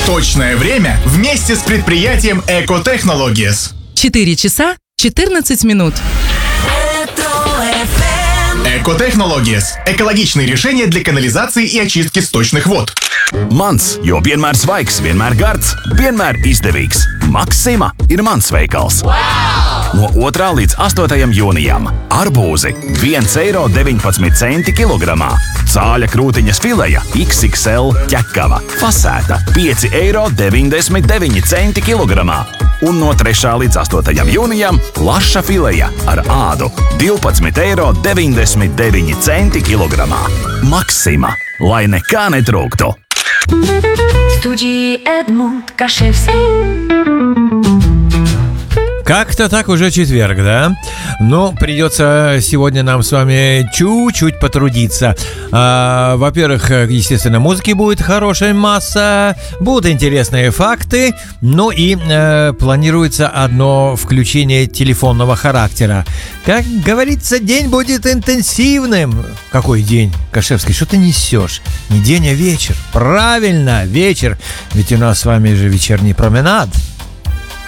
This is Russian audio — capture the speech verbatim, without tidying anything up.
Точное время вместе с предприятием Eco Technologies. четыре часа четырнадцать минут. Eco Technologies – экологичные решения для канализации и очистки сточных вод. Mans, jo vienmēr svaigs, vienmēr gards, vienmēr izdevīgs. Maksima ir mans veikals. Wow! No otrā līdz astotajam jūnijam arbūzi viens eiro deviņpadsmit centi kilogramā. Cāļa krūtiņas fileja iks iks el ķekava fasēta pieci eiro deviņdesmit deviņi centi kilogramā. Un no trešā līdz astotajam jūnijam laša fileja ar ādu divpadsmit eiro deviņdesmit deviņi centi kilogramā. Maksima, lai nekā netrūktu. Студии Эдмунд Кашевский. Как-то так уже четверг, да? Ну, придется сегодня нам с вами чуть-чуть потрудиться. А, во-первых, естественно, музыки будет хорошая масса, будут интересные факты, ну и э, планируется одно включение телефонного характера. Как говорится, день будет интенсивным. Какой день? Кашевский, что ты несешь? Не день, а вечер. Правильно, вечер. Ведь у нас с вами же вечерний променад.